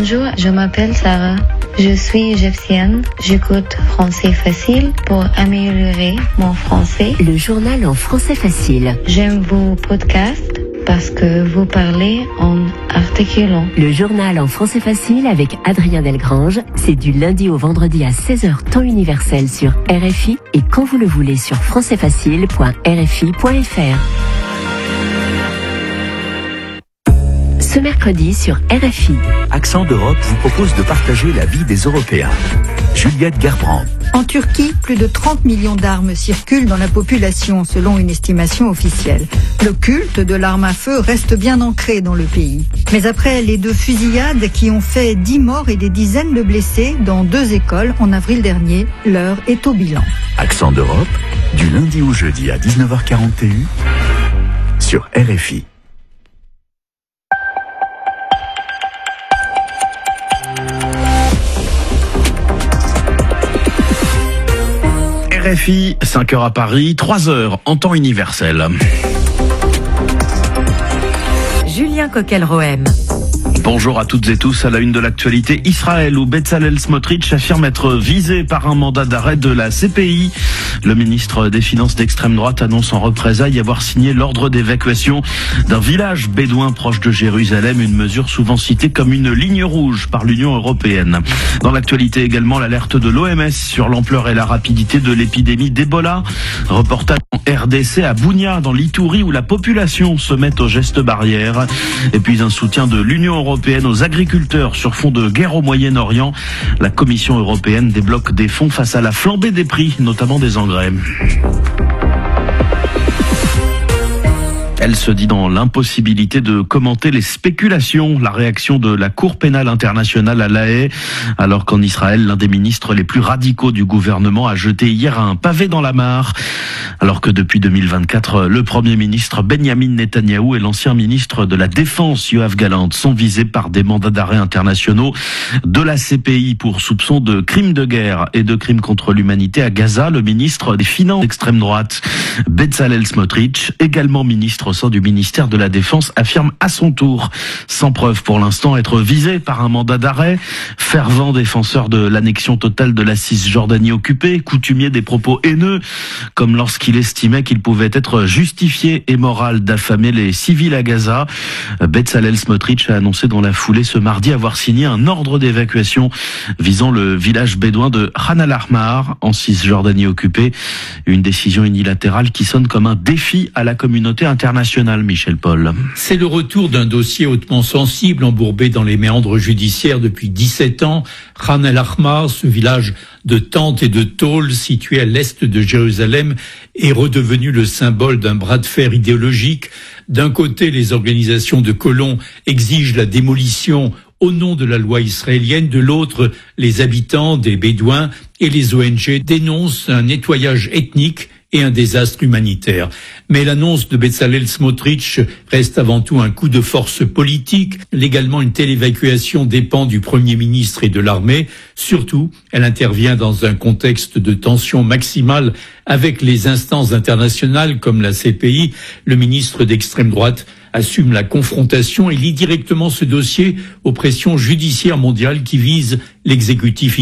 Bonjour, je m'appelle Sarah. Je suis égyptienne. J'écoute Français Facile pour améliorer mon français. Le journal en français facile. J'aime vos podcasts parce que vous parlez en articulant. Le journal en français facile avec Adrien Delgrange, c'est du lundi au vendredi à 16h temps universel sur RFI et quand vous le voulez sur françaisfacile.rfi.fr. Ce mercredi sur RFI. Accent d'Europe vous propose de partager la vie des Européens. Juliette Gerbrand. En Turquie, plus de 30 millions d'armes circulent dans la population, selon une estimation officielle. Le culte de l'arme à feu reste bien ancré dans le pays. Mais après les 2 fusillades qui ont fait 10 morts et des dizaines de blessés dans 2 écoles en avril dernier, l'heure est au bilan. Accent d'Europe, du lundi au jeudi à 19h41 sur RFI. RFI, 5h à Paris, 3h en temps universel. Julien Coquel-Rohem. Bonjour à toutes et tous. À la une de l'actualité, Israël, où Bezalel Smotrich affirme être visé par un mandat d'arrêt de la CPI. Le ministre des Finances d'extrême droite annonce en représailles avoir signé l'ordre d'évacuation d'un village bédouin proche de Jérusalem, une mesure souvent citée comme une ligne rouge par l'Union européenne. Dans l'actualité également, l'alerte de l'OMS sur l'ampleur et la rapidité de l'épidémie d'Ebola. Reportage en RDC à Bounia, dans l'Itourie, où la population se met aux gestes barrières. Et puis un soutien de l'Union européenne aux agriculteurs sur fond de guerre au Moyen-Orient. La Commission européenne débloque des fonds face à la flambée des prix, notamment des engrais. Elle se dit dans l'impossibilité de commenter les spéculations. La réaction de la Cour pénale internationale à La Haye, alors qu'en Israël, l'un des ministres les plus radicaux du gouvernement a jeté hier un pavé dans la mare. Alors que depuis 2024, le Premier ministre Benyamin Netanyahou et l'ancien ministre de la Défense Yoav Gallant sont visés par des mandats d'arrêt internationaux de la CPI pour soupçon de crimes de guerre et de crimes contre l'humanité à Gaza. Le ministre des Finances d'extrême droite, Bezalel Smotrich, également ministre au sein du ministère de la Défense, affirme à son tour, sans preuve pour l'instant, être visé par un mandat d'arrêt. Fervent défenseur de l'annexion totale de la Cisjordanie occupée, coutumier des propos haineux, comme lorsqu'il estimait qu'il pouvait être justifié et moral d'affamer les civils à Gaza. Bezalel Smotrich a annoncé dans la foulée ce mardi avoir signé un ordre d'évacuation visant le village bédouin de Khan al-Ahmar en Cisjordanie occupée. Une décision unilatérale qui sonne comme un défi à la communauté internationale. Michel Paul. C'est le retour d'un dossier hautement sensible, embourbé dans les méandres judiciaires depuis 17 ans. Khan al-Ahmar, ce village de tentes et de tôles situé à l'est de Jérusalem, est redevenu le symbole d'un bras de fer idéologique. D'un côté, les organisations de colons exigent la démolition au nom de la loi israélienne. De l'autre, les habitants des Bédouins et les ONG dénoncent un nettoyage ethnique et un désastre humanitaire. Mais l'annonce de Bezalel Smotrich reste avant tout un coup de force politique. Légalement, une telle évacuation dépend du Premier ministre et de l'armée. Surtout, elle intervient dans un contexte de tension maximale avec les instances internationales comme la CPI. Le ministre d'extrême droite assume la confrontation et lie directement ce dossier aux pressions judiciaires mondiales qui visent l'exécutif